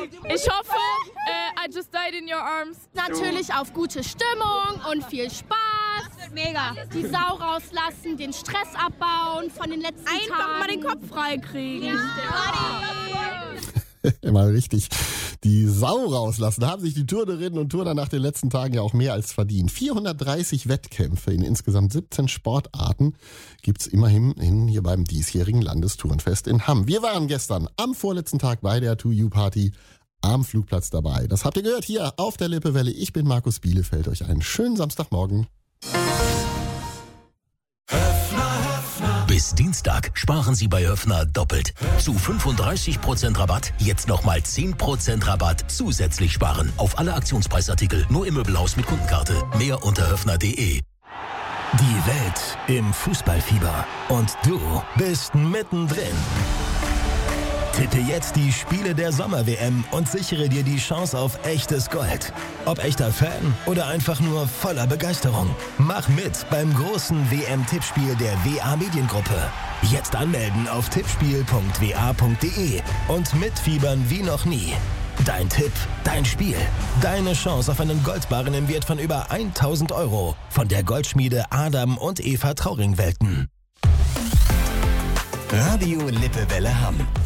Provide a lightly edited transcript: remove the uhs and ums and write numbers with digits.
Ich hoffe, I just died in your arms. Natürlich auf gute Stimmung und viel Spaß. Mega. Die Sau rauslassen, den Stress abbauen von den letzten Tagen. Einfach mal den Kopf freikriegen. Ja. Immer richtig. Die Sau rauslassen, haben sich die Turnerinnen und Turner nach den letzten Tagen ja auch mehr als verdient. 430 Wettkämpfe in insgesamt 17 Sportarten gibt's immerhin hier beim diesjährigen Landestourenfest in Hamm. Wir waren gestern am vorletzten Tag bei der To You Party am Flugplatz dabei. Das habt ihr gehört hier auf der Lippewelle. Ich bin Markus Bielefeld. Euch einen schönen Samstagmorgen. Bis Dienstag sparen Sie bei Höffner doppelt. Zu 35% Rabatt, jetzt nochmal 10% Rabatt zusätzlich sparen. Auf alle Aktionspreisartikel, nur im Möbelhaus mit Kundenkarte. Mehr unter höffner.de. Die Welt im Fußballfieber. Und du bist mittendrin. Tippe jetzt die Spiele der Sommer-WM und sichere dir die Chance auf echtes Gold. Ob echter Fan oder einfach nur voller Begeisterung. Mach mit beim großen WM-Tippspiel der WA Mediengruppe. Jetzt anmelden auf tippspiel.wa.de und mitfiebern wie noch nie. Dein Tipp, dein Spiel, deine Chance auf einen Goldbarren im Wert von über 1.000 € von der Goldschmiede Adam und Eva Trauring-Welten. Radio Lippewelle Hamm.